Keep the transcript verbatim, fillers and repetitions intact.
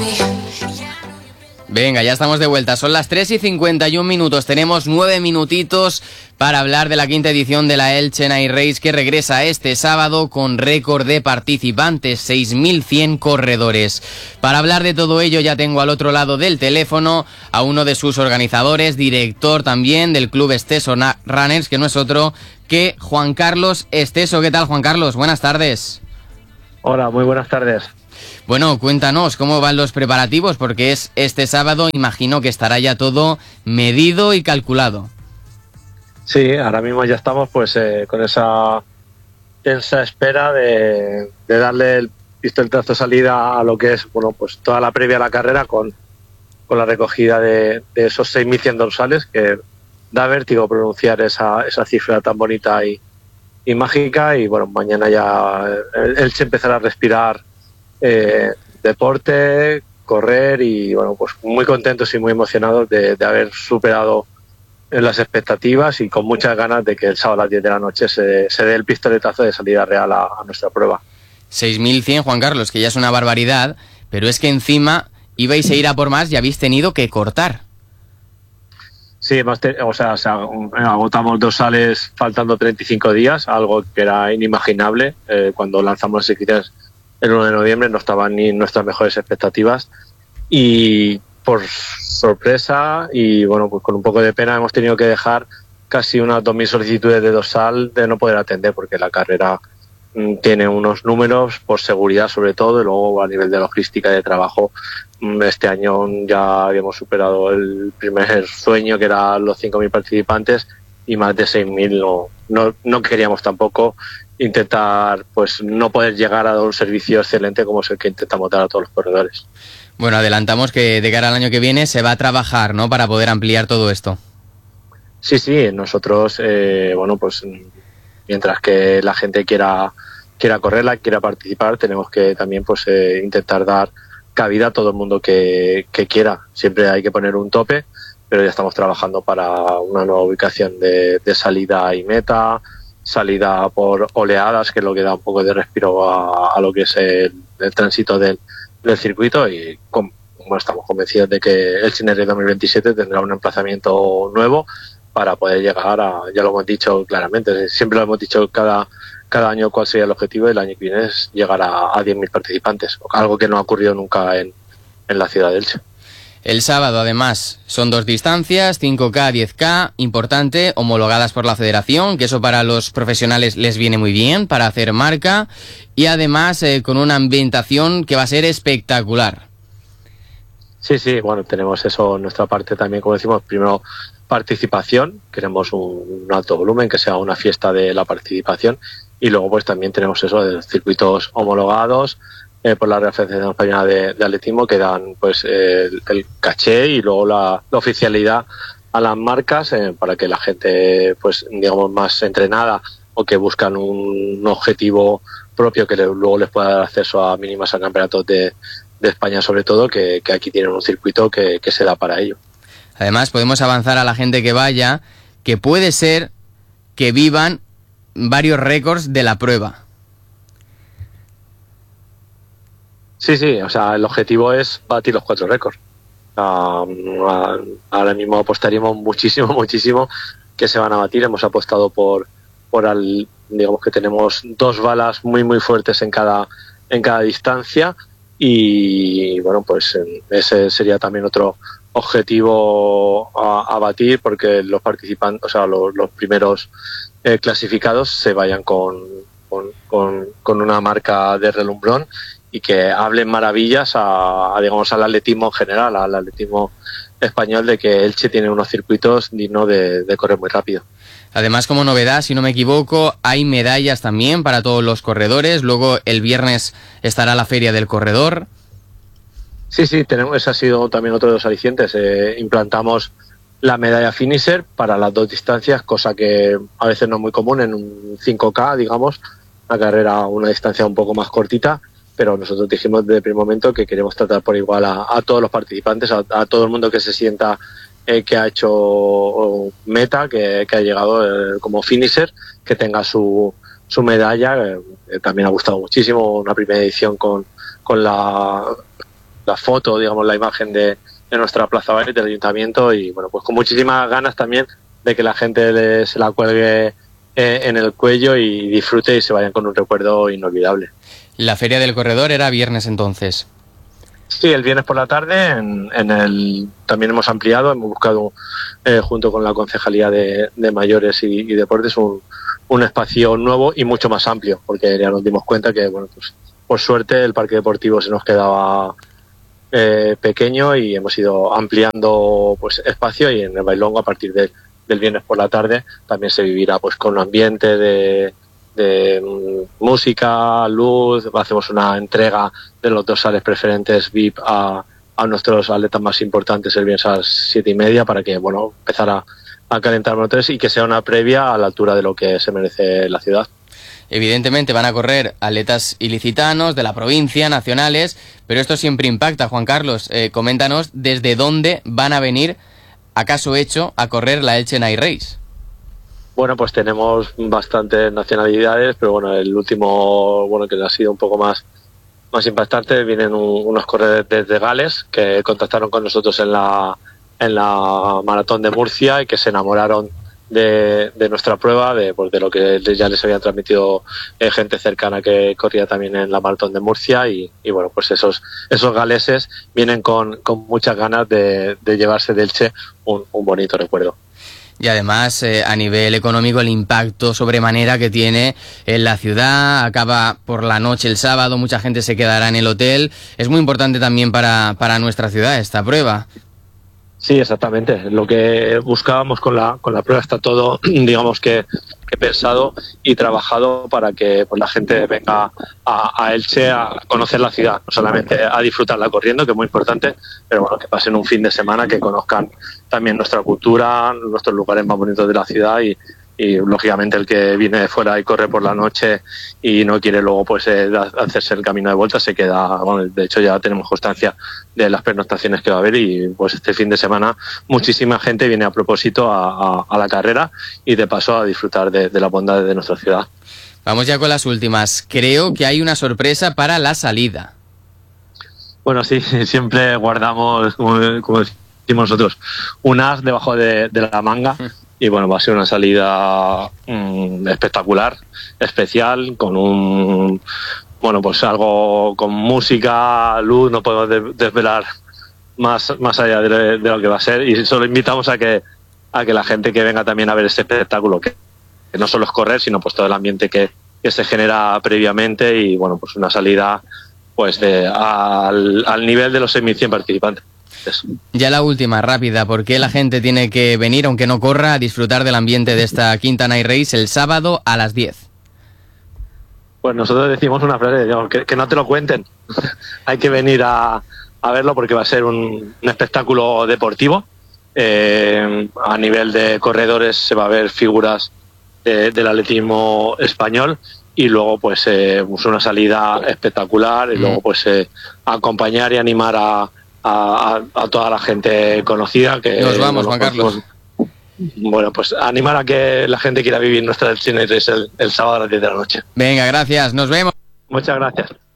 Venga, ya estamos de vuelta. Son las tres y cincuenta y un minutos. Tenemos nueve minutitos para hablar de la quinta edición de la Elche Night Race, que regresa este sábado con récord de participantes, seis mil cien corredores. Para hablar de todo ello ya tengo al otro lado del teléfono a uno de sus organizadores, director también del club Esteso Runners, que no es otro que Juan Carlos Esteso. ¿Qué tal, Juan Carlos? Buenas tardes. Hola, muy buenas tardes. Bueno, cuéntanos cómo van los preparativos, porque es este sábado, imagino que estará ya todo medido y calculado. Sí, ahora mismo ya estamos pues eh, con esa tensa espera de, de darle el pistoletazo de salida a lo que es, bueno, pues toda la previa a la carrera con, con la recogida de, de esos seis mil cien dorsales, que da vértigo pronunciar esa, esa cifra tan bonita y, y mágica. Y bueno, mañana ya él, él se empezará a respirar Eh, deporte, correr y bueno, pues muy contentos y muy emocionados de, de haber superado las expectativas y con muchas ganas de que el sábado a las diez de la noche se, se dé el pistoletazo de salida real a, a nuestra prueba. seis mil cien, Juan Carlos, que ya es una barbaridad, pero es que encima ibais a ir a por más y habéis tenido que cortar. Sí, hemos te, o, sea, o sea, agotamos dorsales faltando treinta y cinco días, algo que era inimaginable eh, cuando lanzamos las inscripciones. El uno de noviembre no estaban ni nuestras mejores expectativas y por sorpresa y bueno, pues con un poco de pena hemos tenido que dejar casi unas dos mil solicitudes de dorsal de no poder atender, porque la carrera mm, tiene unos números por seguridad sobre todo, y luego a nivel de logística y de trabajo mm, este año ya habíamos superado el primer sueño, que eran los cinco mil participantes, y más de seis mil no, no, no queríamos tampoco intentar pues no poder llegar a dar un servicio excelente como es el que intentamos dar a todos los corredores. Bueno, adelantamos que de cara al año que viene se va a trabajar, ¿no?, para poder ampliar todo esto. Sí, sí, nosotros, eh, bueno, pues mientras que la gente quiera quiera correrla, quiera participar, tenemos que también pues eh, intentar dar cabida a todo el mundo que, que quiera. Siempre hay que poner un tope, pero ya estamos trabajando para una nueva ubicación de, de salida y meta, salida por oleadas, que es lo que da un poco de respiro a, a lo que es el, el tránsito del, del circuito, y como, como estamos convencidos de que el Elche dos mil veintisiete tendrá un emplazamiento nuevo para poder llegar a, ya lo hemos dicho claramente, siempre lo hemos dicho cada, cada año cuál sería el objetivo, y el año que viene es llegar a, a diez mil participantes, algo que no ha ocurrido nunca en, en la ciudad de Elche. El sábado, además, son dos distancias, cinco K, diez K, importante, homologadas por la federación, que eso para los profesionales les viene muy bien, para hacer marca, y además eh, con una ambientación que va a ser espectacular. Sí, sí, bueno, tenemos eso en nuestra parte también, como decimos, primero participación, queremos un, un alto volumen, que sea una fiesta de la participación, y luego pues también tenemos eso de circuitos homologados, Eh, por la Real Federación Española de, de Atletismo, que dan pues eh, el, el caché y luego la, la oficialidad a las marcas eh, para que la gente pues digamos más entrenada o que buscan un, un objetivo propio que le, luego les pueda dar acceso a mínimas a campeonatos de, de España sobre todo, que, que aquí tienen un circuito que, que se da para ello. Además podemos avanzar a la gente que vaya, que puede ser que vivan varios récords de la prueba. Sí, sí, o sea, el objetivo es batir los cuatro récords. Uh, ahora mismo apostaríamos muchísimo, muchísimo que se van a batir. Hemos apostado por, por al, digamos que tenemos dos balas muy, muy fuertes en cada, en cada distancia, y bueno, pues ese sería también otro objetivo a, a batir, porque los participantes, o sea, los, los primeros eh, clasificados se vayan con, con, con, con una marca de relumbrón, y que hablen maravillas a, a digamos al atletismo en general, al atletismo español, de que Elche tiene unos circuitos dignos de, de correr muy rápido. Además, como novedad, si no me equivoco, hay medallas también para todos los corredores. Luego el viernes estará la Feria del Corredor. Sí, sí, tenemos, ese ha sido también otro de los alicientes. Eh, implantamos la medalla finisher para las dos distancias, cosa que a veces no es muy común en un cinco K, digamos, una carrera, una distancia un poco más cortita, pero nosotros dijimos desde el primer momento que queremos tratar por igual a, a todos los participantes, a, a todo el mundo que se sienta eh, que ha hecho meta, que, que ha llegado eh, como finisher, que tenga su, su medalla. Eh, también ha gustado muchísimo una primera edición con, con la, la foto, digamos, la imagen de, de nuestra Plaza Baile del Ayuntamiento, y bueno, pues con muchísimas ganas también de que la gente le, se la cuelgue eh, en el cuello y disfrute y se vayan con un recuerdo inolvidable. La Feria del Corredor era viernes entonces. Sí, el viernes por la tarde en, en el también hemos ampliado, hemos buscado eh, junto con la Concejalía de, de Mayores y, y Deportes un, un espacio nuevo y mucho más amplio, porque ya nos dimos cuenta que, bueno, pues por suerte el parque deportivo se nos quedaba eh, pequeño y hemos ido ampliando pues espacio, y en el Bailongo a partir de, del viernes por la tarde también se vivirá pues con un ambiente de de música, luz, hacemos una entrega de los dos sales preferentes V I P a, a nuestros atletas más importantes el viernes a las siete y media para que, bueno, empezar a, a calentar motores y que sea una previa a la altura de lo que se merece la ciudad. Evidentemente van a correr atletas ilicitanos de la provincia, nacionales, pero esto siempre impacta. Juan Carlos, eh, coméntanos desde dónde van a venir, acaso hecho, a correr la Elche Night Race. Bueno, pues tenemos bastantes nacionalidades, pero bueno, el último, bueno, que ha sido un poco más, más impactante, vienen un, unos corredores desde Gales que contactaron con nosotros en la, en la maratón de Murcia y que se enamoraron de, de nuestra prueba, de, pues de lo que ya les habían transmitido eh, gente cercana que corría también en la maratón de Murcia, y, y bueno, pues esos, esos galeses vienen con, con muchas ganas de, de llevarse de Elche un, un bonito recuerdo. Y además, eh, a nivel económico, el impacto sobremanera que tiene en la ciudad. Acaba por la noche el sábado, mucha gente se quedará en el hotel. Es muy importante también para, para nuestra ciudad esta prueba. Sí, exactamente. Lo que buscábamos con la con la prueba está todo, digamos que, que pensado y trabajado para que pues, la gente venga a, a Elche a conocer la ciudad, no solamente a disfrutarla corriendo, que es muy importante, pero bueno, que pasen un fin de semana, que conozcan también nuestra cultura, nuestros lugares más bonitos de la ciudad, y, y lógicamente el que viene de fuera y corre por la noche y no quiere luego pues eh, hacerse el camino de vuelta se queda. Bueno, de hecho ya tenemos constancia de las pernoctaciones que va a haber, y pues este fin de semana muchísima gente viene a propósito a, a, a la carrera y de paso a disfrutar de, de las bondades de nuestra ciudad. Vamos ya con las últimas. Creo que hay una sorpresa para la salida. Bueno, sí, siempre guardamos, como, como decimos nosotros, un as debajo de, de la manga. Y bueno, va a ser una salida mmm, espectacular, especial, con un, bueno, pues algo con música, luz, no podemos de, desvelar más, más allá de, de lo que va a ser, y solo invitamos a que, a que la gente que venga también a ver este espectáculo, que, que no solo es correr, sino pues todo el ambiente que, que se genera previamente, y bueno, pues una salida pues de, al, al nivel de los seis mil cien participantes. Ya la última, rápida, ¿por qué la gente tiene que venir, aunque no corra, a disfrutar del ambiente de esta quinta Night Race el sábado a las diez? Pues nosotros decimos una frase, digamos, que, que no te lo cuenten. Hay que venir a, a verlo porque va a ser un, un espectáculo deportivo. Eh, a nivel de corredores se va a ver figuras de, del atletismo español, y luego pues eh, una salida espectacular, y luego pues eh, acompañar y animar a A, a, a toda la gente conocida que nos vamos, bueno, Juan Carlos. Pues, bueno, pues animar a que la gente quiera vivir nuestra Elche Night Race el, el sábado a las diez de la noche. Venga, gracias, nos vemos. Muchas gracias.